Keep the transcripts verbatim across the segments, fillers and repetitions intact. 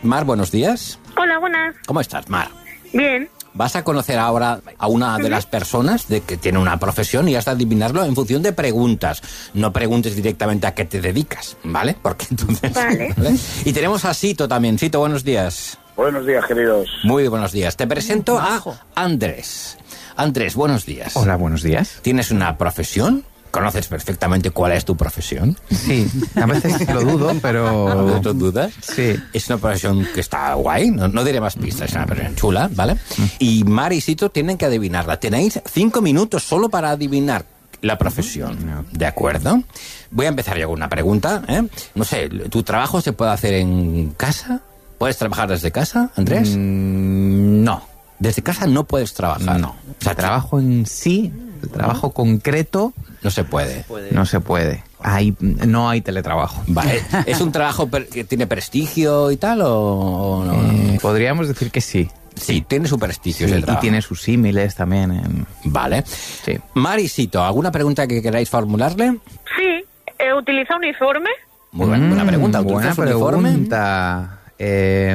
Mar, buenos días. Hola, buenas. ¿Cómo estás, Mar? Bien. Vas a conocer ahora a una de las personas de que tiene una profesión y has de adivinarlo en función de preguntas. No preguntes directamente a qué te dedicas, ¿vale? Porque entonces... Vale. ¿vale? Y tenemos a Sito también. Sito, buenos días. Buenos días, queridos. Muy buenos días. Te presento a Andrés. Andrés, buenos días. Hola, buenos días. ¿Tienes una profesión? ¿Conoces perfectamente cuál es tu profesión? Sí, a veces lo dudo, pero... ¿No dudas? Sí. Es una profesión que está guay, no, no diré más pistas, es una profesión chula, ¿vale? Mm. Y Mar y Sito tienen que adivinarla. Tenéis cinco minutos solo para adivinar la profesión, ¿de acuerdo? Voy a empezar yo con una pregunta, ¿eh? No sé, ¿tu trabajo se puede hacer en casa? ¿Puedes trabajar desde casa, Andrés? Mm, no. Desde casa no puedes trabajar. No. O sea, trabajo en sí, el trabajo concreto... No se puede. No se puede. Hay, no hay teletrabajo. Vale. ¿Es un trabajo que tiene prestigio y tal o, o no? Eh, podríamos decir que sí. Sí, tiene su prestigio Sí, ese y trabajo. tiene sus símiles también. En... Vale. Sí. Marisito, ¿alguna pregunta que queráis formularle? Sí. ¿Eh, ¿Utiliza uniforme? Muy buena, buena pregunta. Buena ¿Utilizas uniforme? pregunta. Eh,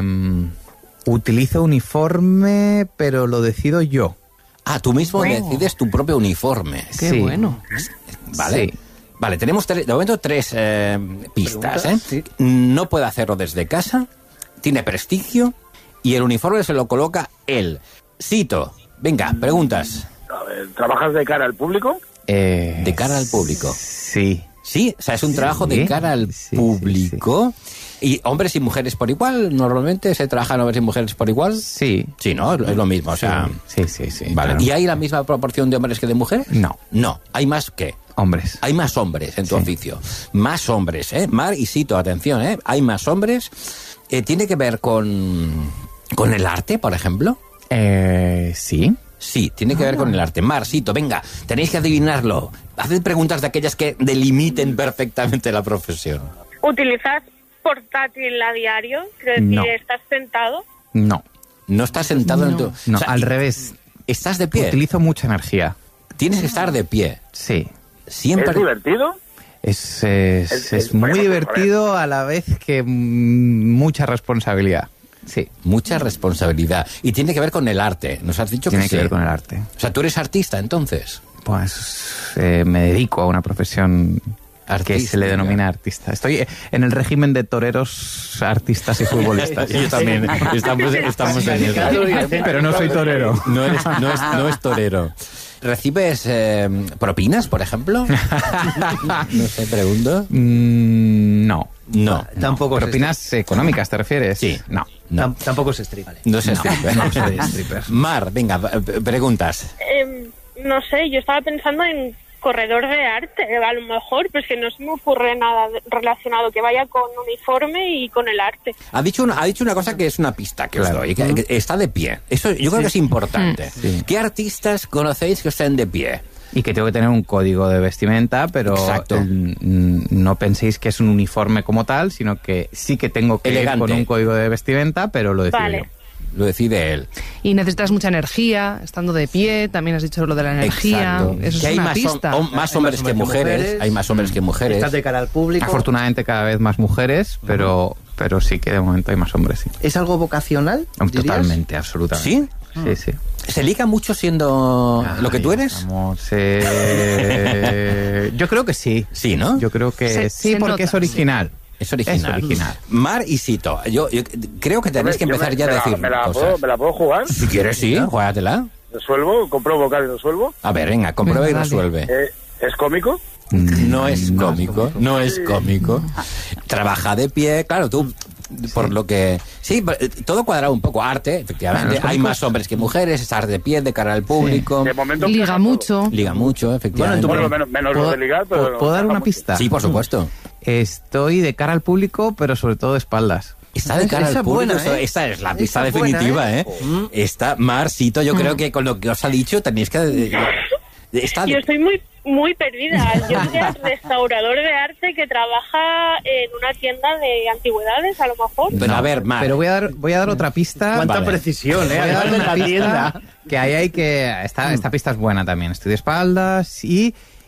utilizo uniforme, pero lo decido yo. Ah, tú mismo Oh. decides tu propio uniforme. Qué Sí. bueno. Vale. Sí. Vale, tenemos tres, de momento tres eh, pistas, ¿eh? Sí. No puede hacerlo desde casa, tiene prestigio y el uniforme se lo coloca él. Sito, venga, preguntas. A ver, ¿trabajas de cara al público? Eh, De cara al público. Sí. Sí, o sea, es un trabajo de Sí. cara al Sí, público. ¿Y hombres y mujeres por igual? ¿Normalmente se trabajan hombres y mujeres por igual? Sí. Sí, ¿no? Es lo mismo, o sea... Sí, sí, sí. Vale. claro. ¿Y hay la misma proporción de hombres que de mujeres? No. No, hay más que... Hombres. Hay más hombres en tu Sí. oficio. Más hombres, ¿eh? Mar y Sito, atención, ¿eh? Hay más hombres. Eh, ¿Tiene que ver con, con el arte, por ejemplo? Eh, sí. Sí, tiene que ver con el arte. Mar, Sito, venga, tenéis que adivinarlo. Haced preguntas de aquellas que delimiten perfectamente la profesión. ¿Utilizas portátil a diario? Quiero decir, No. ¿estás sentado? No. No estás sentado en tu... No, o sea, al y- revés. ¿Estás de pie? Utilizo mucha energía. Tienes que estar de pie. Sí. Siempre... ¿Es divertido? Es, es, Es- es es- muy bueno, divertido a la vez que mm, mucha responsabilidad. Sí. Mucha responsabilidad. Y tiene que ver con el arte. Nos has dicho Tiene que que sí. ver con el arte. O sea, tú eres artista, entonces. Pues eh, me dedico a una profesión que Artística. se le denomina artista. Estoy en el régimen de toreros, artistas y futbolistas. Yo también. Estamos, estamos en eso. Pero no soy torero. No, eres, no, es, no es torero. ¿Recibes eh, propinas, por ejemplo? No sé, pregunto. Mm, no. No. Tampoco es ¿Propinas económicas te refieres? Sí. No. No. Tam- tampoco es strip. Vale. No sé stripper. No soy stripper. Mar, venga, p- preguntas. Eh, no sé, yo estaba pensando en corredor de arte, a lo mejor, pero es que no se me ocurre nada de- relacionado que vaya con uniforme y con el arte. Ha dicho una, ha dicho una cosa que es una pista que Claro. os doy, que, que está de pie. Eso yo creo que es importante. Sí. ¿Qué artistas conocéis que estén de pie? Y que tengo que tener un código de vestimenta, pero Exacto. el- mm, no penséis que es un uniforme como tal, sino que sí que tengo que Elegante. ir con un código de vestimenta, pero lo decido Vale. yo. Lo decide él. Y necesitas mucha energía, estando de pie, también has dicho lo de la energía. Exacto. Eso Que es hay una más, hom- pista. hom- más hombres que mujeres. Hay más hombres que mujeres. Estás de cara al público. Afortunadamente cada vez más mujeres, pero, pero sí que de momento hay más hombres, sí. ¿Es algo vocacional? dirías? Totalmente, absolutamente. ¿Sí? Sí, sí. ¿Se liga mucho siendo lo que tú Ahí eres? estamos, eh, yo creo que sí. Sí, ¿no? Yo creo que Se- sí, se porque nota, es original. Es original. Es original. Mar y Sito. Yo, yo creo que tenéis que Yo me- empezar ya a me la- decir me la, cosas. puedo, ¿Me la puedo jugar? Si quieres, sí, juégatela. ¿Resuelvo? ¿Compro vocal y resuelvo? A ver, venga, comprueba y Venga, dale. resuelve. Eh, ¿Es cómico? No es cómico, no es cómico. Trabaja de pie, claro, tú, por lo que... Sí, eh, todo cuadrado un poco. Arte, efectivamente. Claro, los Hay cómicos- más hombres que mujeres, estar de pie, de cara al público. De momento Liga pesa mucho. Liga mucho, efectivamente. Bueno, menos, menos lo ¿Puedo, de ligar, pero... ¿puedo- puedo dar una pista? Sí, por supuesto. Estoy de cara al público, pero sobre todo de espaldas. Está de cara Esa al público. buena, eso- ¿eh? Esta es la Esa pista buena, definitiva, ¿eh? ¿eh? Está, Marcito, yo creo que con lo que os ha dicho tenéis que... Está de- Yo estoy muy muy perdida. Yo soy el restaurador de arte que trabaja en una tienda de antigüedades, a lo mejor. Pero a ver, Mar. Pero voy a dar, voy a dar otra pista. Cuánta Vale. precisión, ¿eh? Voy a dar Además de una la pista tienda. que ahí hay que... Esta, esta pista es buena también. Estoy de espaldas y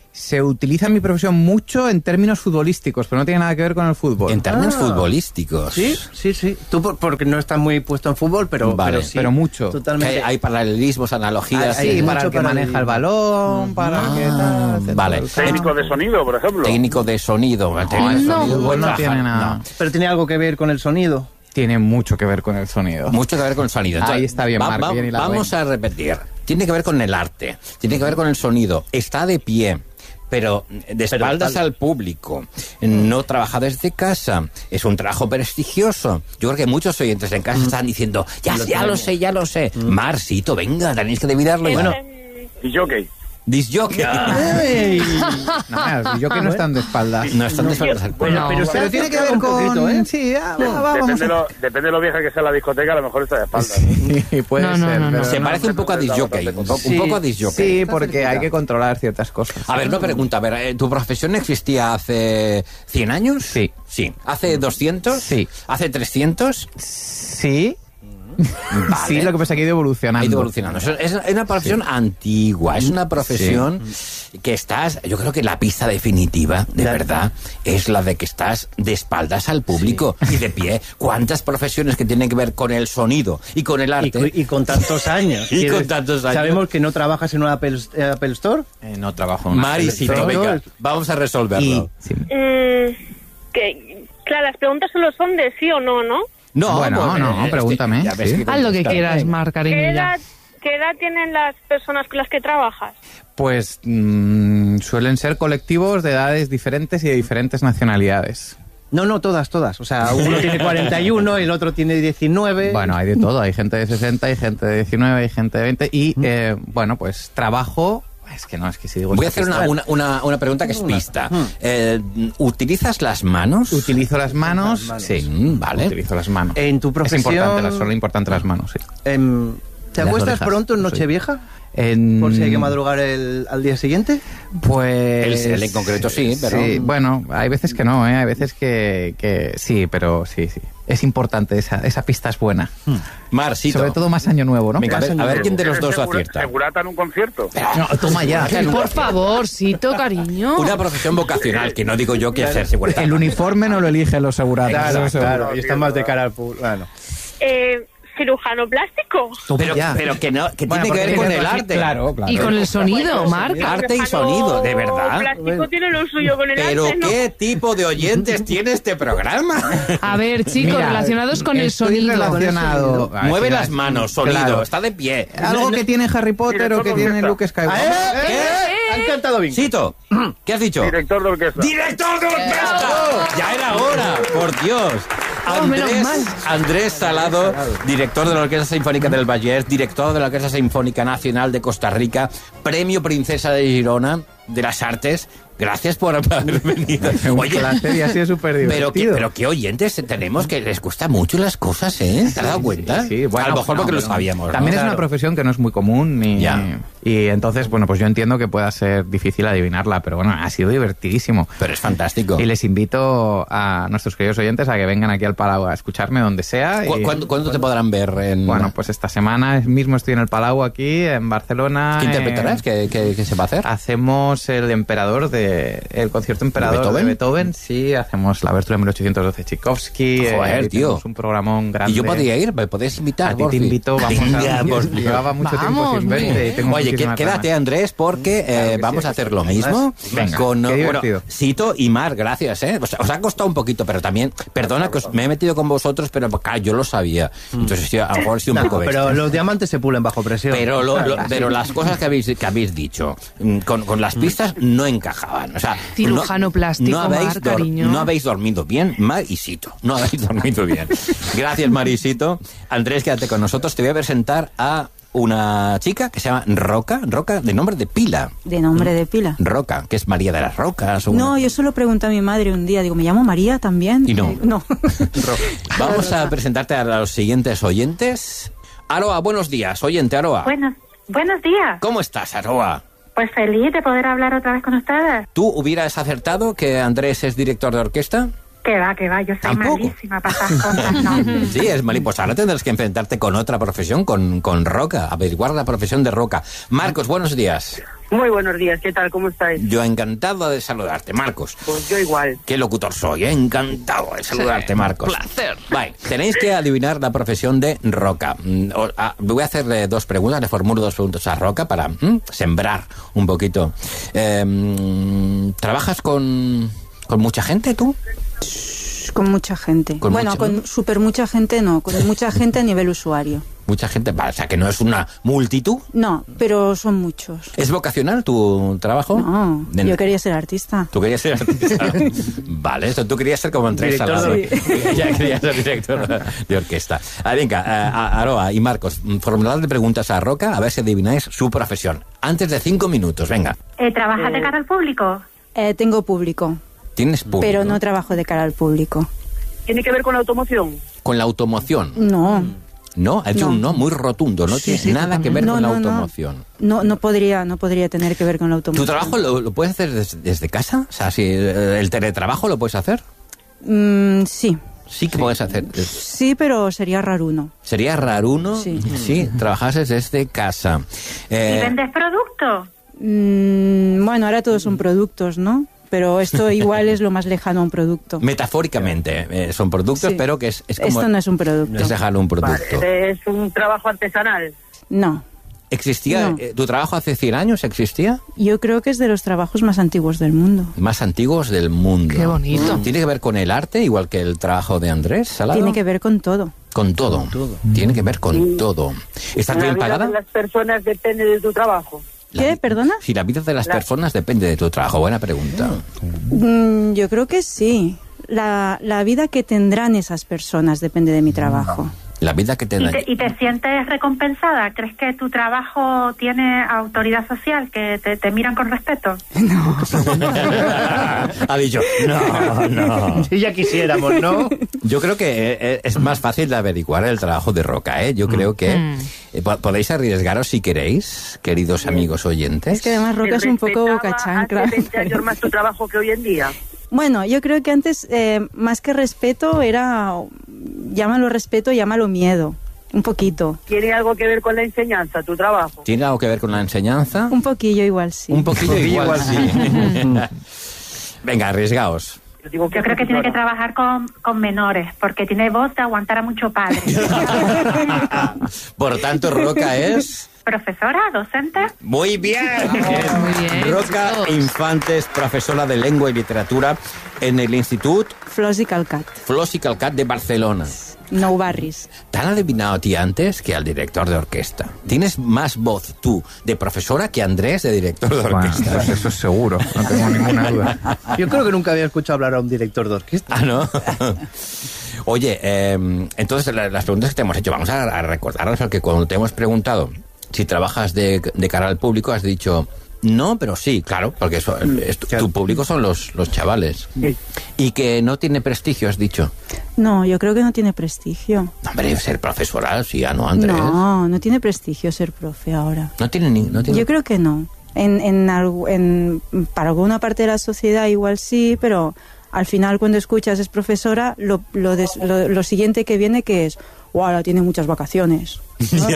Se utiliza en mi profesión mucho en términos futbolísticos, pero no tiene nada que ver con el fútbol. En términos Ah. futbolísticos. Sí, sí, sí. Tú por- porque no estás muy puesto en fútbol, pero, Vale, pero sí. pero mucho. Totalmente. Que hay paralelismos, analogías. Hay- hay Sí, mucho para el que para maneja el- el balón, para el que tal, etcétera. vale. El campo. Técnico de sonido, por ejemplo. Técnico de sonido. El técnico de el sonido fútbol puede no trabajar- tiene nada. no. Pero tiene algo que ver con el sonido. Tiene mucho que ver con el sonido. Mucho que ver con el sonido. Ahí está bien, Marc, bien hilado, vamos ¿eh? a repetir. Tiene que ver con el arte, tiene que ver con el sonido. Está de pie, pero de espaldas al público. No trabaja desde casa. Es un trabajo prestigioso. Yo creo que muchos oyentes en casa están diciendo, ya, ya lo sé, ya lo sé. Marcito, venga, tenéis que adivinarlo. Es, Bueno, em, Y jockey. disjockey. ¡Ey! No, yo que no están de espaldas. No están de espaldas al público. Bueno, pero, se Pero tiene que ver un con... poquito, ¿eh? Sí, ah, va, va, vamos Depende, a... lo, depende de lo vieja que sea la discoteca, a lo mejor está de espaldas. ¿no? Sí, puede No, no, ser. no, no. pero Se no. parece un poco a disjockey. Un, po- un Sí, poco a disjockey. Sí, porque hay que controlar ciertas cosas. A ver, una pregunta. A ver, eh, ¿tu profesión existía hace cien años? Sí. Sí. ¿Hace doscientos? Sí. ¿Hace trescientos? Sí. Vale. Sí, lo que pasa es que ha ido evolucionando. Ha ido evolucionando. Es, es- es una profesión antigua, es una profesión que estás, yo creo que la pista definitiva, de La- verdad, es la de que estás de espaldas al público y de pie. ¿Cuántas profesiones que tienen que ver con el sonido y con el Y, arte? co- y con tantos años. Y con ¿Quieres- tantos años. Sabemos que no trabajas en un Apple, eh, Apple Store. Eh, no trabajo en una Marisito, Pero- venga, vamos a resolverlo. Y, sí. mm, que, claro, las preguntas solo son de sí o no, ¿no? No, Bueno, pues, no, eh, pregúntame, ya ves sí. que Haz lo que contestar. quieras, Mar, ¿Qué cariño, ya. edad, ¿Qué edad tienen las personas con las que trabajas? Pues mm, suelen ser colectivos de edades diferentes y de diferentes nacionalidades. No, no, todas, todas. O sea, uno tiene cuarenta y uno, el otro tiene diecinueve. Bueno, hay de todo. Hay gente de sesenta, hay gente de diecinueve, hay gente de veinte. Y, eh, bueno, pues trabajo... Es que no, es que si digo... Voy a esta hacer una, pista- una, una, una pregunta que es pista. Eh, ¿Utilizas las manos? Utilizo las manos. Las manos. Sí, Mm, vale. Utilizo las manos. En tu Es profesión... importante, las- son importantes las manos, sí. Em, ¿Te Las acuestas orejas, pronto en sí. Nochevieja? En... Por si hay que madrugar el, al día siguiente. Pues... Él- él en concreto sí, pero- Sí, bueno, hay veces que no, ¿eh? Hay veces que, que sí, pero sí, sí. Es importante, esa, esa pista es buena. Marcito. Sobre todo más año nuevo, ¿no? Venga, a ver, a ver quién de los dos lo ¿Segura- acierta. ¿Segurata en un concierto? No, toma ya. Por favor, Sito, cariño. Una profesión vocacional, que no digo yo que hacer seguridad. El uniforme no lo eligen los seguratas. Claro, eso Claro, seguro. y está más de cara al público. Bueno. Eh, ¿Cirujano plástico? Toma Pero, ya. pero que no, que Bueno, tiene que ver porque con tiene el razón, arte. Claro, claro. Y con el sonido, Mar. Arte y Cirujano sonido, de verdad. plástico tiene lo suyo con el Pero arte, ¿no? ¿qué tipo de oyentes tiene este programa? A ver, chicos, Mira, relacionados con el estoy sonido. relacionado. Ay, Mueve sí, las sí. manos, sonido, Claro. está de pie. Algo que tiene Harry Potter o que Director de tiene orquesta. Luke Skywalker. ¡Eh! ¿Qué? Han cantado bien. Sito, ¿qué has dicho? Director de orquesta. ¡Director de orquesta! Ya era hora, por Dios. Oh, menos Andrés, mal. Andrés Salado, director de la Orquesta Sinfónica del Vallès, director de la Orquesta Sinfónica Nacional de Costa Rica, Premio Princesa de Girona de las Artes. Gracias por haber venido. Un Oye, placer y ha sido súper pero qué, divertido. pero qué oyentes tenemos que les cuesta mucho las cosas, ¿eh? ¿Te has dado cuenta? Sí, bueno, a lo mejor no, porque lo pero sabíamos, ¿no? También es Claro. una profesión que no es muy común y, Ya. y entonces, bueno, pues yo entiendo que pueda ser difícil adivinarla, pero bueno, ha sido divertidísimo. Pero es fantástico. Y les invito a nuestros queridos oyentes a que vengan aquí al Palau a escucharme donde sea. ¿Cu- y- ¿Cuándo, cuándo te podrán ver? En... Bueno, pues esta semana mismo estoy en el Palau aquí, en Barcelona. ¿Qué eh, interpretarás? ¿Qué, qué- qué se va a hacer? Hacemos el emperador de el concierto emperador ¿De Beethoven? de Beethoven, sí, hacemos la abertura de mil ochocientos doce Tchaikovsky. Joder, eh, tío. tenemos un programón grande. Y yo podría ir, me podéis invitar. A ti te porfi. invito, vamos Venga, a... por Dios. Llevaba mucho tiempo Vamos, sin verte y tengo Oye, que- muchísimas quédate, ganas. Andrés, porque eh, Claro que vamos sí, a hacer lo mismo Venga, con qué bueno, divertido. Sito y Mar, gracias, ¿eh? Os, os ha costado un poquito, pero también, perdona que os- me he metido con vosotros, pero claro, yo lo sabía. Entonces, yo, a lo mejor he sido un No, poco bestia. pero los diamantes se pulen bajo presión. Pero, lo- lo- pero las cosas que habéis, que habéis dicho mm, con, con las pistas no encajaban. O sea, Cirujano no, plástico, no habéis, Mar, cariño. no habéis dormido bien, Mar y Sito. No habéis dormido bien. Gracias, Mar y Sito. Andrés, quédate con nosotros. Te voy a presentar a una chica que se llama Roca. Roca, de nombre de pila. De nombre de pila. Roca, que es María de las Rocas. o una- No, yo solo pregunté a mi madre un día, digo, ¿me llamo María también? Y no. Eh, no. Vamos a presentarte a los siguientes oyentes. Aroa, buenos días. Oyente, Aroa. Buenos, buenos días. ¿Cómo estás, Aroa? Pues feliz de poder hablar otra vez con ustedes. ¿Tú hubieras acertado que Andrés es director de orquesta? Que va, que va, yo soy ¿Tampoco? malísima para esas cosas, ¿no? Sí, es mal. Pues ahora tendrás que enfrentarte con otra profesión, con, con Roca, averiguar la profesión de Roca. Marcos, buenos días. Muy buenos días, ¿qué tal? ¿Cómo estáis? Yo encantado de saludarte, Marcos. Pues yo igual. Qué locutor soy, ¿eh? Encantado de saludarte, Marcos. Placer. Vale, tenéis que adivinar la profesión de Roca. Mm, o- ah, voy a hacerle dos preguntas, le formulo dos preguntas a Roca para mm, sembrar un poquito. Eh, mm, ¿Trabajas con, con mucha gente tú? Con mucha gente. Con bueno, mucha- con súper mucha gente no, con mucha gente a nivel usuario. Mucha gente, vale, o sea que no es una multitud. No, pero son muchos. ¿Es vocacional tu trabajo? No, De- yo quería ser artista. Tú querías ser artista. Vale, eso tú querías ser como Andrés Director Salado. de Ya querías ser director de orquesta. Ah, venga, a- a- Aroa y Marcos, formuladle preguntas a Roca a ver si adivináis su profesión. Antes de cinco minutos, venga. Eh, ¿Trabajas de cara al público? Eh, tengo público, ¿Tienes público? pero no trabajo de cara al público. ¿Tiene que ver con la automoción? Con la automoción. No. No, ha hecho No. un no muy rotundo. No Sí, tiene sí, nada que ver no, con la no, no. automoción. No, no podría, no podría tener que ver con la automoción. ¿Tu trabajo lo, lo puedes hacer des- desde casa? O sea, si eh, el teletrabajo lo puedes hacer. Mm, sí, Sí que puedes hacer. Eh, sí, pero sería raruno. Sería raruno Sí. si trabajases desde casa. Eh, ¿Y vendes productos? Mm, bueno, ahora todos son productos, ¿no? Pero esto igual es lo más lejano a un producto. Metafóricamente, eh, son productos, Sí. pero que es, es como... Esto no es un producto. Es dejarlo un producto. Vale, es un trabajo artesanal. No, ¿Existía? No. eh, ¿Tu trabajo hace cien años existía? yo creo que es de los trabajos más antiguos del mundo. Más antiguos del mundo. Qué bonito. ¿Tiene que ver con el arte, igual que el trabajo de Andrés Salado? Tiene que ver con todo. Con todo. Tiene que ver con todo. ¿Estás La bien vida pagada? de las personas depende de tu trabajo. La ¿Qué? vi- ¿Perdona? Si la vida de las La- personas depende de tu trabajo. Buena pregunta. Mm, yo creo que sí. La, la vida que tendrán esas personas depende de mi trabajo. La vida que te ¿Y da... te, y te sientes recompensada? ¿Crees que tu trabajo tiene autoridad social, que te, te miran con respeto? ha dicho, no, no. Si ya quisiéramos, ¿no? Yo creo que eh, es más fácil de averiguar el trabajo de Roca, ¿eh? Yo creo que eh, po- podéis arriesgaros si queréis, queridos amigos oyentes. Es que además Roca es un poco ¿Respetaba cachancla. hace veinte años más tu trabajo que hoy en día? Bueno, yo creo que antes, eh, más que respeto, era, llámalo respeto, llámalo miedo. Un poquito. ¿Tiene algo que ver con la enseñanza, tu trabajo? ¿Tiene algo que ver con la enseñanza? Un poquillo igual sí. Un poquillo poquillo igual, igual sí. Venga, arriesgaos. Yo, digo, Yo creo que tiene que trabajar con, con menores, porque tiene voz de aguantar a mucho padre. Por tanto, Roca es... ¿Profesora? ¿Docente? Muy bien. Muy bien, Roca chicos. Infantes, profesora de lengua y literatura en el Institut Flors i Calcat. Flors i Calcat de Barcelona. Nou barris. ¿Te han adivinado a ti antes que al director de orquesta? Tienes más voz tú de profesora que Andrés de director de Bueno, orquesta. pues eso es seguro, no tengo ninguna duda. Yo creo que nunca había escuchado hablar a un director de orquesta. Ah, ¿no? Oye, eh, entonces la- las preguntas que te hemos hecho, vamos a, a recordarlas porque cuando te hemos preguntado si trabajas de, de cara al público has dicho no, pero sí, claro, porque eso, es tu, tu público son los, los chavales. Sí. Y que no tiene prestigio, has dicho. No, yo creo que no tiene prestigio. Hombre, ser profesora, sí, ¿ah, no, Andrés? No, no tiene prestigio ser profe ahora. No tiene ni... No tiene... Yo creo que no. En, en, algu- en- para alguna parte de la sociedad igual sí, pero al final cuando escuchas es profesora, lo, lo, des- lo, lo siguiente que viene que es, wow, ahora tiene muchas vacaciones. ¿No?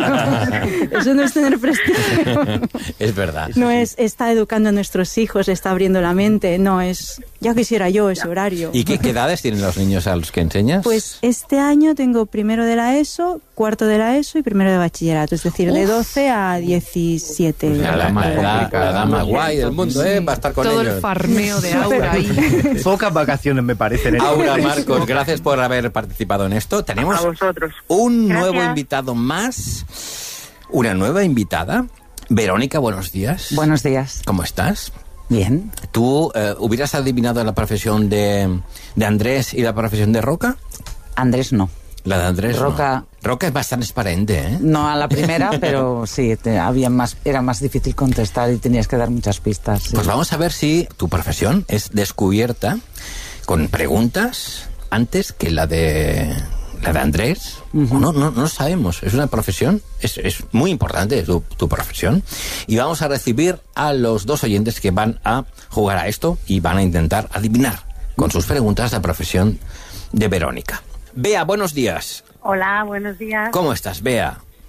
Eso no es tener prestigio. Es verdad. No es, está educando a nuestros hijos, está abriendo la mente, no es, ya quisiera yo ese horario. ¿Y qué, qué edades tienen los niños a los que enseñas? Pues este año tengo primero de la ESO, cuarto de la ESO y primero de bachillerato, es decir, de doce a diecisiete. O sea, la, la edad, la edad más guay del mundo, ¿eh? Va a estar con Todo ellos. el farmeo de Aura ahí. Pocas vacaciones me parecen. ¿eh? Aura, Marcos, gracias por haber participado en esto. Tenemos A vosotros. un Gracias. nuevo invitado más. Una nueva invitada. Verónica, buenos días. Buenos días. ¿Cómo estás? Bien. ¿Tú eh, hubieras adivinado la profesión de, de Andrés y la profesión de Roca? Andrés no. La de Andrés no. Roca- Roca es bastante transparente, ¿eh? No a la primera, pero sí, te- había más, era más difícil contestar y tenías que dar muchas pistas. sí. Pues vamos a ver si tu profesión es descubierta con preguntas antes que la de la de Andrés. Ujú. O no, no, no lo sabemos. Es una profesión, es, es muy importante tu, tu profesión. Y vamos a recibir a los dos oyentes que van a jugar a esto y van a intentar adivinar con sus preguntas la profesión de Verónica. Bea, buenos días. Hola, buenos días. ¿Cómo estás, Bea?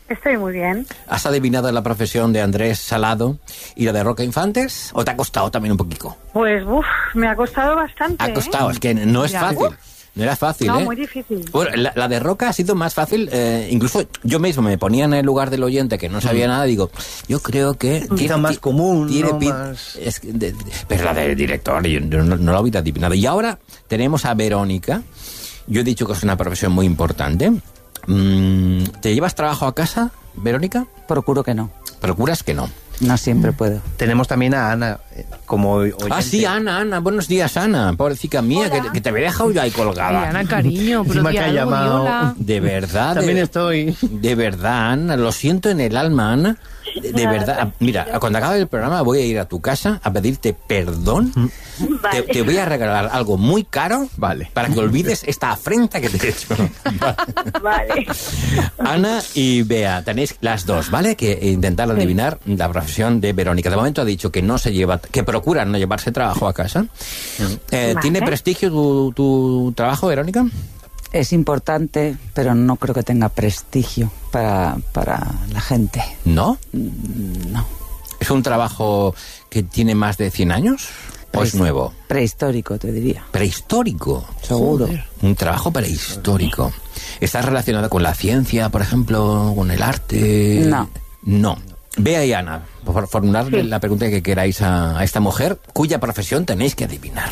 Estoy muy bien. ¿Has adivinado la profesión de Andrés Salado y la de Roca Infantes? ¿O te ha costado también un poquito? Pues, uff, me ha costado bastante. Ha costado, ¿eh? es que no es Ya. fácil. No era fácil, No, ¿eh? muy difícil. Bueno, la, la de Roca ha sido más fácil, eh, incluso yo mismo me ponía en el lugar del oyente que no sabía mm. nada, digo, yo creo que... Quizá más común, tiene ¿no? pin- Más... es que de, de, pero la del director, yo no, no, no la hubiera adivinado. Y ahora tenemos a Verónica. Yo he dicho que es una profesión muy importante. Mm, ¿Te llevas trabajo a casa, Verónica? Procuro que no. ¿Procuras que no? No siempre puedo. Tenemos también a Ana eh, como oyente. Ah, sí, Ana, Ana. Buenos días, Ana. Pobrecita mía, que, que te había dejado yo ahí colgada. Ay, Ana, cariño, pero Encima di que ha algo, di llamado. hola. De verdad. También de, estoy. De verdad, Ana. Lo siento en el alma, Ana. De, de verdad. Mira, cuando acabe el programa voy a ir a tu casa a pedirte perdón. Vale. Te, te voy a regalar algo muy caro, vale, para que olvides esta afrenta que te he hecho. Vale. Ana y Bea, tenéis las dos, ¿vale? Que intentar adivinar la profesión de Verónica. De momento ha dicho que no se lleva, que procura no llevarse trabajo a casa. Eh, Vale. ¿Tiene prestigio tu, tu trabajo, Verónica? Es importante, pero no creo que tenga prestigio para, para la gente. ¿No? No. ¿Es un trabajo que tiene más de cien años? ¿O es nuevo? Prehistórico, te diría. ¿Prehistórico? Seguro. Joder. Un trabajo prehistórico. ¿Está relacionado con la ciencia, por ejemplo, con el arte? No. No. Bea y Ana, por formularle Sí. la pregunta que queráis a, a esta mujer, cuya profesión tenéis que adivinar.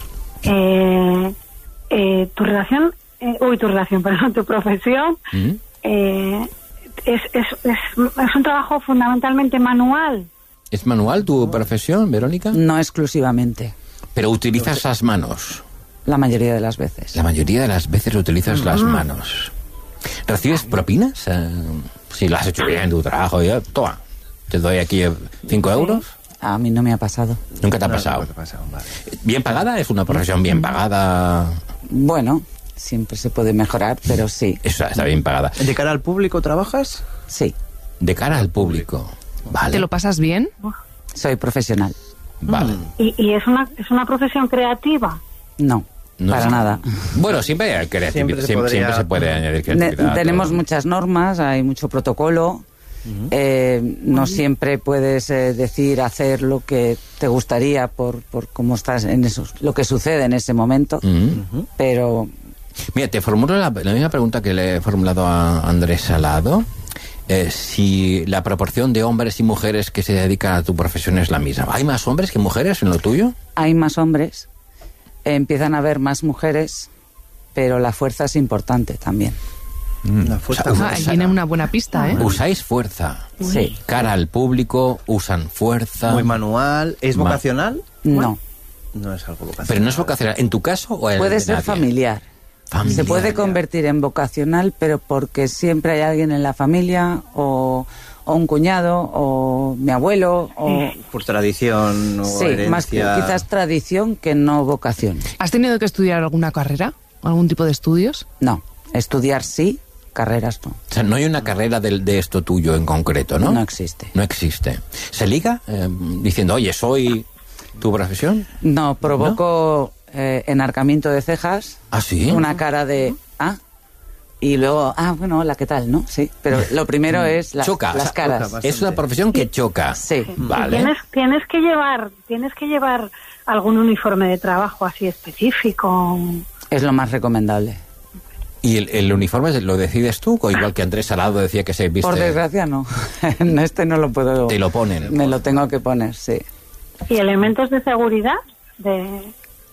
Eh, eh, tu relación, eh, uy, tu relación, perdón, tu profesión, ¿Mm? eh, es, es, es, es un trabajo fundamentalmente manual. ¿Es manual tu profesión, Verónica? No exclusivamente. Pero utilizas las manos. La mayoría de las veces. La mayoría de las veces utilizas las manos. ¿Recibes propinas? Eh, si lo has hecho bien tu trabajo, ya, toma, te doy aquí cinco euros. A mí no me ha pasado. ¿Nunca te ha No, pasado? nunca te ha pasado, vale. ¿Bien pagada? ¿Es una profesión bien pagada? Bueno, siempre se puede mejorar, pero sí. Eso está bien pagada. ¿De cara al público trabajas? Sí. De cara al público. Vale. ¿Te lo pasas bien? Soy profesional. Vale. Y, y es una es una profesión creativa. No, No para sé. nada. Bueno, siempre hay creatividad. Siempre se Siempre, podría- siempre se puede añadir Ne- creatividad. tenemos todo. muchas normas, hay mucho protocolo. Eh, no siempre puedes eh, decir, hacer lo que te gustaría por, por cómo estás en eso, lo que sucede en ese momento, Mm. pero Mira, te formulo la, la misma pregunta que le he formulado a Andrés Salado. Eh, si la proporción de hombres y mujeres que se dedican a tu profesión es la misma. ¿Hay más hombres que mujeres en lo tuyo? hay más hombres, eh, empiezan a haber más mujeres, pero la fuerza es importante también. La fuerza. O sea, Ah, ahí viene una buena pista, ¿eh? Usáis fuerza. Sí. Cara al público, usan fuerza. Muy manual. ¿Es Ma- vocacional? No, No es algo vocacional. Pero no es vocacional. ¿En tu caso o en el puede de ser nadie? familiar. Familiar. Se puede convertir en vocacional, pero porque siempre hay alguien en la familia, o, o un cuñado, o mi abuelo, o... Por tradición o Sí, herencia. más que quizás tradición que no vocación. ¿Has tenido que estudiar alguna carrera? ¿Algún tipo de estudios? No, estudiar sí, carreras no. O sea, no hay una carrera de, de esto tuyo en concreto, ¿no? No existe. No existe. ¿Se liga eh, diciendo, oye, soy tu profesión? No, provoco eh, enarcamiento de cejas, ¿Ah, sí? una cara de... Ah, y luego, ah, bueno, hola, ¿qué tal? ¿No? Sí, pero lo primero es la- Choca. o las sea, caras. choca Es una profesión que choca. Sí. Vale. Tienes tienes que llevar tienes que llevar algún uniforme de trabajo así específico. Es lo más recomendable. ¿Y el, el uniforme lo decides tú? O igual que Andrés Salado decía que se viste... Por desgracia, no. En este no lo puedo... Te lo ponen. Me lo tengo que poner, sí. ¿Y elementos de seguridad? De...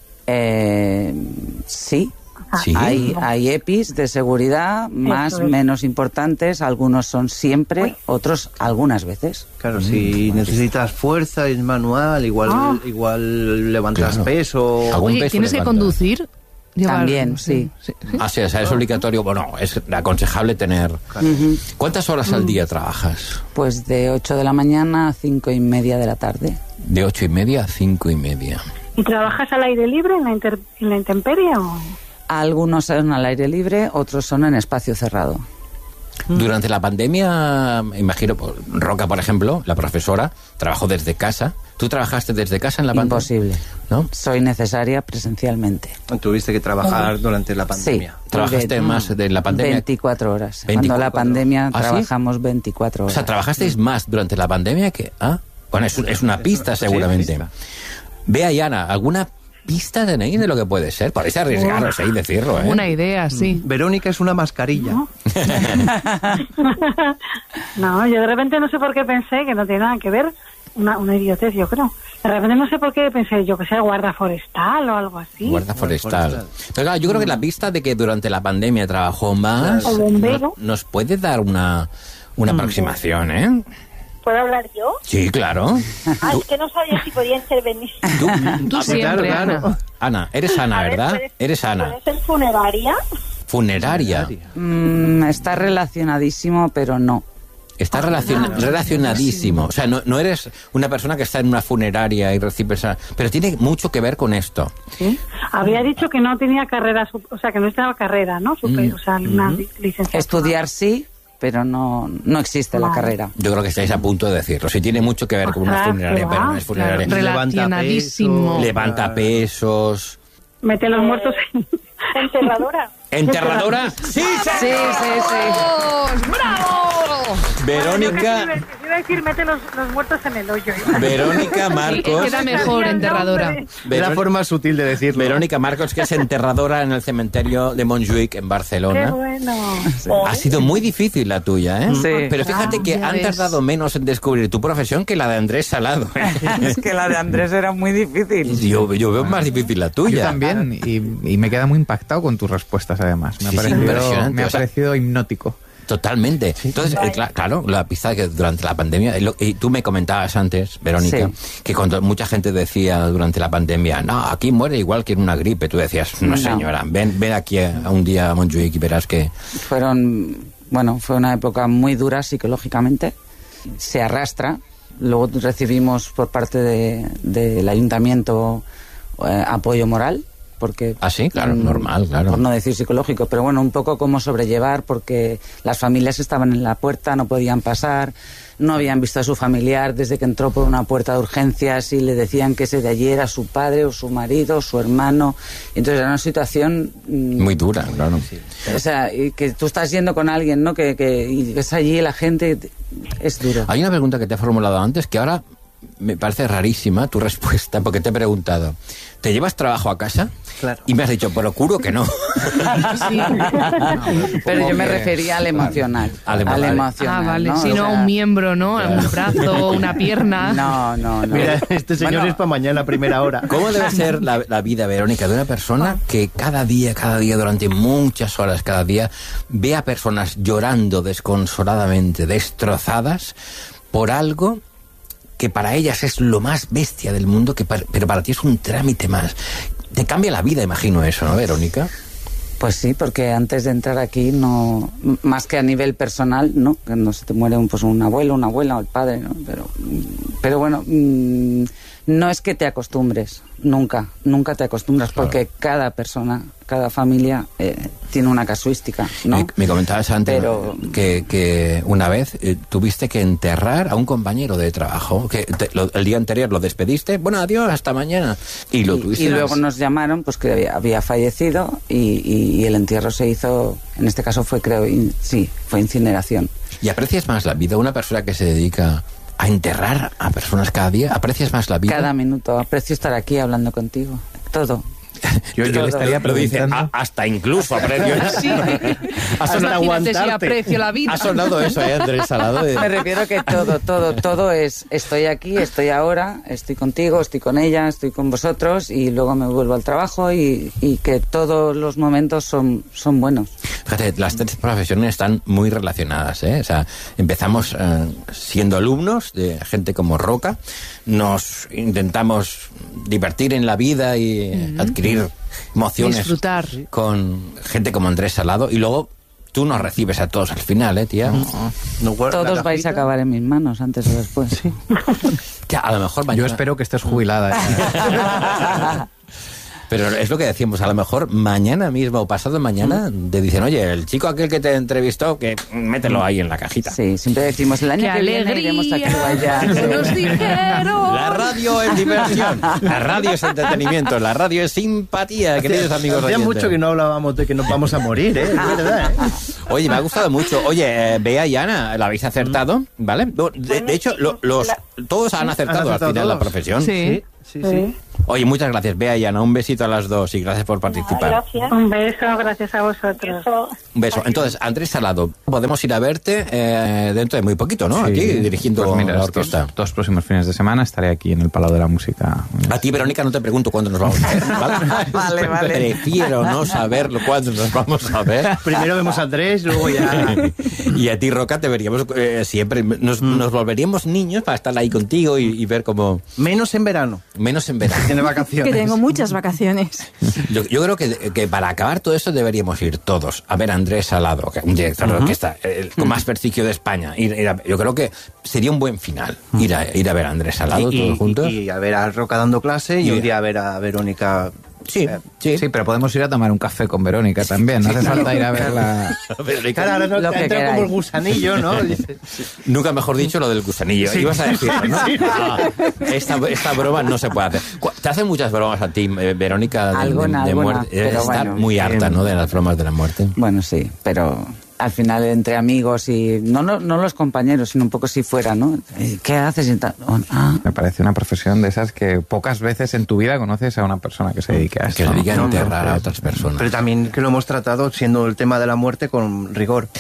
Eh, sí. Sí. Hay, hay EPIs de seguridad, más Eso es. menos importantes. Algunos son siempre, otros algunas veces. Claro, si necesitas fuerza, es manual, igual, Ah. igual levantas Claro. peso. Algún Oye, peso ¿tienes que levanta. conducir? Llevar- También, sí. Ah, sí, o sea, es obligatorio. Bueno, es aconsejable tener... Ujú. ¿Cuántas horas al día trabajas? Pues de ocho de la mañana a cinco y media de la tarde. De ocho y media a cinco y media. ¿Y trabajas al aire libre en la, inter- en la intemperie o...? Algunos son al aire libre, otros son en espacio cerrado. Durante la pandemia, imagino, Roca, por ejemplo, la profesora, trabajó desde casa. ¿Tú trabajaste desde casa en la pandemia? Imposible. ¿No? Soy necesaria presencialmente. Tuviste que trabajar durante la pandemia. Sí. ¿Trabajaste de, más de la pandemia? veinticuatro horas. veinticuatro. Cuando la pandemia ¿Ah, sí? trabajamos veinticuatro horas. O sea, ¿trabajasteis más durante la pandemia que...? ¿Ah? Bueno, es, es una pista, sí, seguramente. pista. Vea, Yana, ¿alguna pista tenéis de lo que puede ser? Podéis arriesgaros ahí decirlo, ¿eh? Una idea, sí. Verónica es una mascarilla. No. No, yo de repente no sé por qué pensé que no tiene nada que ver, una, una idiotez, yo creo. De repente no sé por qué pensé, yo que sé, guarda forestal o algo así. Guarda forestal. Pero claro, yo creo que la pista de que durante la pandemia trabajó más O bombero. no- nos puede dar una, una aproximación, ¿eh? ¿Puedo hablar yo? Sí, claro. Ah, es que no sabía si podía intervenir. Tú siempre, claro, claro. Ana. Ana, eres Ana, A ver, ¿verdad? ¿puedes- Eres Ana. ¿Puede ser funeraria? Funeraria. Mm, está relacionadísimo, pero no. Está relaciona- relacionadísimo. O sea, no, no eres una persona que está en una funeraria y recibe esa... Pero tiene mucho que ver con esto. ¿Sí? Había dicho que no tenía carrera, sup- o sea, que no estaba carrera, ¿no? Super, Mm. O sea, una li- licenciatura. Estudiar sí, pero no, no existe la Vale. carrera. Yo creo que estáis a punto de decirlo. Sí, tiene mucho que ver con una Ostras, funeraria, qué pero no va, es funeraria. claro. Relacionadísimo. Levanta pesos. Mete los muertos en... Enterradora. ¿Enterradora? ¡Sí, Sí, sí, sí. ¡Bravo! Verónica... Yo iba a decir, mete los, los muertos en el hoyo. Verónica Sí, Marcos. queda mejor enterradora. Es la Veró- forma sutil de decirlo. Verónica Marcos, que es enterradora en el cementerio de Montjuïc, en Qué Barcelona. bueno. Ha sido muy difícil la tuya, ¿eh? Sí. Pero fíjate que ya han ves. tardado menos en descubrir tu profesión que la de Andrés Salado. Es que la de Andrés era muy difícil. Yo, yo veo más difícil la tuya. Yo también, y, y me queda muy impactado con tus respuestas, además. Me ha Sí, sí, parecido, impresionante, me ha o sea- parecido hipnótico. Totalmente. Entonces, eh, cla- claro, la pista que durante la pandemia, y lo- y tú me comentabas antes, Verónica, Sí. que cuando mucha gente decía durante la pandemia, no, aquí muere igual que en una gripe, tú decías, no, No. señora, ven, ven aquí a, a un día a Montjuïc y verás que... Fueron, bueno, fue una época muy dura psicológicamente. Se arrastra. Luego recibimos por parte de- del ayuntamiento eh, apoyo moral. Porque, Ah, sí, claro, mm, normal, claro. Por no decir psicológico, pero bueno, un poco cómo sobrellevar, porque las familias estaban en la puerta, no podían pasar, no habían visto a su familiar desde que entró por una puerta de urgencias y le decían que ese de allí era su padre o su marido o su hermano. Entonces era una situación... mm, Muy dura, claro. o sea, y que tú estás yendo con alguien, ¿no? Que, que y ves allí la gente, es duro. Hay una pregunta que te he formulado antes que ahora me parece rarísima tu respuesta, porque te he preguntado, ¿te llevas trabajo a casa? Claro. Y me has dicho, procuro que no. Sí. Pero yo me que- refería al emocional. Al Al, emocional. emocional. Ah, vale. ¿no? Si O no, sea, un miembro, ¿no? Un brazo, una pierna. No, no, no. Mira, este señor Bueno, es para mañana a primera hora. ¿Cómo debe ser la, la vida, Verónica, de una persona que cada día, cada día, durante muchas horas, cada día, ve a personas llorando desconsoladamente, destrozadas, por algo que para ellas es lo más bestia del mundo, que para- pero para ti es un trámite más? Te cambia la vida, imagino eso, ¿no, Verónica? Pues sí, porque antes de entrar aquí, no, m- más que a nivel personal, ¿no? Que no se te muere un, pues un abuelo, una abuela o el padre, ¿no? Pero, mm, pero bueno, mm, no es que te acostumbres, nunca, nunca te acostumbras, Claro. porque cada persona, cada familia eh, tiene una casuística, ¿no? Me, me comentabas antes Pero- que, que una vez eh, tuviste que enterrar a un compañero de trabajo, que te- lo- el día anterior lo despediste, bueno, adiós, hasta mañana, y lo Y- tuviste. y luego nos llamaron pues que había, había fallecido y, y- y el entierro se hizo, en este caso fue creo, in- sí, fue incineración. ¿Y aprecias más la vida? Una persona que se dedica a enterrar a personas cada día, ¿aprecias más la vida? Cada minuto, aprecio estar aquí hablando contigo, todo. Yo, yo le estaría Lo dice, preguntando... "A- hasta incluso aprecio. Sí. Hasta Imagínate si aguantarte. aprecio la vida. Ha sonado eso, ¿eh, Andrés Salado? De- Me refiero que todo, todo, todo es, estoy aquí, estoy ahora, estoy contigo, estoy con ella, estoy con vosotros y luego me vuelvo al trabajo y, y que todos los momentos son, son buenos. Fíjate, las tres profesiones están muy relacionadas, ¿eh? O sea, empezamos eh, siendo alumnos de gente como Roca, nos intentamos divertir en la vida y eh, adquirir emociones Disfrutar. con gente como Andrés Salado, y luego tú nos recibes a todos al final, ¿eh, tía? No guarda Todos la vais a cajita. acabar en mis manos antes o después. Ya, a lo mejor mañana... Yo espero que estés jubilada. Pero es lo que decíamos, a lo mejor mañana mismo o pasado mañana mm. te dicen, oye, el chico aquel que te entrevistó, que mételo ahí en la cajita. Sí, siempre decimos, el año ¡Qué que viene iremos a Cuba. Nos dijeron. La radio es diversión, la radio es entretenimiento, la radio es simpatía, queridos amigos. Hacía mucho que no hablábamos de que nos vamos a morir, ¿eh? Es verdad, ¿eh? Oye, me ha gustado mucho. Oye, eh, Bea y Ana, la habéis acertado, ¿vale? De, de hecho, lo, los todos han acertado, ¿Han acertado al final todos? La profesión. Sí. Sí, sí, sí. Oye, muchas gracias, Bea y Ana. Un besito a las dos y gracias por participar. Gracias. Un beso, gracias a vosotros. Un beso. Entonces, Andrés Salado, podemos ir a verte eh, dentro de muy poquito, ¿no? Sí. Aquí dirigiendo pues mira, la orquesta. Estos dos próximos fines de semana estaré aquí en el Palau de la Música. A ti, Verónica, no te pregunto cuándo nos vamos a ver, ¿vale? Vale, vale. Prefiero no saber cuándo nos vamos a ver. Primero vemos a Andrés, luego ya... Y a ti, Roca, te veríamos eh, siempre. Nos, mm. nos volveríamos niños para estar ahí contigo y, y ver cómo... Menos en verano. Menos en verano. Tiene vacaciones. Que tengo muchas vacaciones. Yo, yo creo que, que para acabar todo eso deberíamos ir todos a ver a Andrés Salado, un director uh-huh. de orquesta el, con más prestigio de España. Ir, ir a, yo creo que sería un buen final ir a, ir a ver a Andrés Salado y, todos y, juntos. Y a ver a Roca dando clase y, y un día a ver a Verónica... Sí, sí, sí, pero podemos ir a tomar un café con Verónica también. No hace falta ir a verla. Verónica, claro, no, lo que entra como el gusanillo, ¿no? Nunca mejor dicho lo del gusanillo. Sí. Ibas a decirlo, ¿no? Sí. Ah, esta, esta broma no se puede hacer. ¿Te hacen muchas bromas a ti, Verónica, de, alguna, de, de alguna, muerte? Debes estar bueno, muy harta, eh, ¿no? De las bromas de la muerte. Bueno, sí, pero... al final entre amigos y no, no no los compañeros, sino un poco si fuera, ¿no? ¿Qué haces? Y tal? Ah. Me parece una profesión de esas que pocas veces en tu vida conoces a una persona que se dedique a esto. Que se dedique a no, enterrar no, a otras personas. Pero también que lo hemos tratado siendo el tema de la muerte con rigor.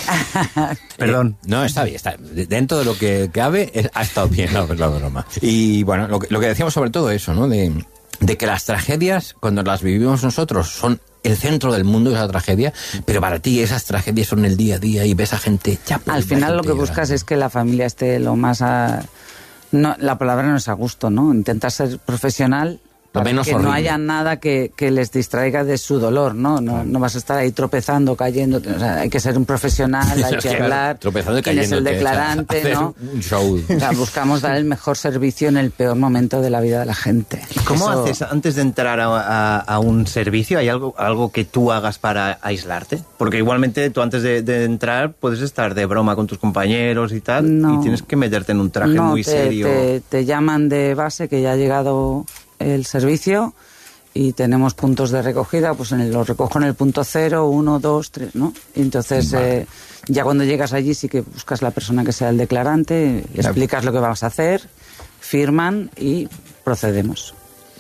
Perdón. Eh, no, está bien, está dentro de lo que cabe, es, ha estado bien la, la broma. Y bueno, lo, lo que decíamos sobre todo eso, ¿no? De, de que las tragedias, cuando las vivimos nosotros, son el centro del mundo de esa tragedia, pero para ti esas tragedias son el día a día y ves a gente chapa. Al final lo que buscas es que la familia esté lo más a... No, la palabra no es a gusto, ¿no? Intentas ser profesional lo para menos que horrible. No haya nada que, que les distraiga de su dolor, ¿no? No, no vas a estar ahí tropezando, cayendo. O sea, hay que ser un profesional, hay que hablar. Tropezando y quién es el cayéndote, declarante, o sea, ¿no? Un show. O sea, buscamos dar el mejor servicio en el peor momento de la vida de la gente. ¿Cómo Eso... haces antes de entrar a, a, a un servicio? ¿Hay algo, algo que tú hagas para aislarte? Porque igualmente tú antes de, de entrar puedes estar de broma con tus compañeros y tal, no. y tienes que meterte en un traje no, muy te, serio. Te, te llaman de base que ya ha llegado el servicio y tenemos puntos de recogida, pues en el, lo recojo en el punto cero, uno, dos, tres, ¿no? Y entonces vale. eh, ya cuando llegas allí sí que buscas la persona que sea el declarante, le explicas lo que vas a hacer, firman y procedemos.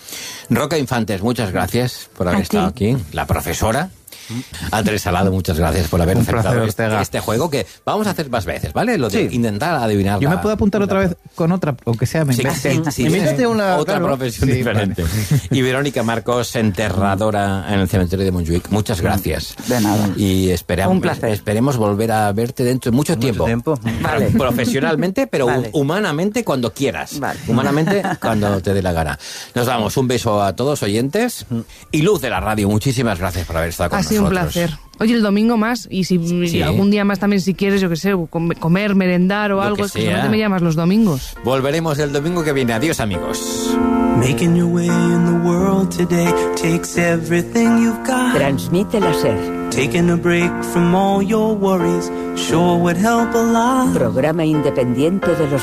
Roca Infantes, muchas gracias por haber estado aquí. La profesora. Andrés Salado, muchas gracias por haber Un aceptado placer, este, Ortega. este juego que vamos a hacer más veces, ¿vale? Lo de Sí. intentar adivinar. Yo la- me puedo apuntar otra vez con otra, aunque sea me Sí, invente. sí, sí, Invéntate una, otra claro. profesión Sí, diferente. Y Verónica Marcos, enterradora en el cementerio de Montjuic. Muchas gracias. De nada. Y esperamos, Un placer. esperemos volver a verte dentro de mucho, Mucho tiempo. tiempo. Vale. Profesionalmente, pero Vale. humanamente cuando quieras. Vale. Humanamente cuando te dé la gana. Nos damos un beso a todos oyentes. Y Luz de la radio, muchísimas gracias por haber estado con Ha nosotros. sido un placer. Oye, el domingo más, y si Sí. algún día más también, si quieres, yo qué sé, com- comer, merendar o Lo algo, que es que sea. solamente me llamas los domingos. Volveremos el domingo que viene. Adiós, amigos. Making your way in the world today takes everything you've got. Transmite la SER. Taking a break from all your worries sure would help a lot. Programa independiente de los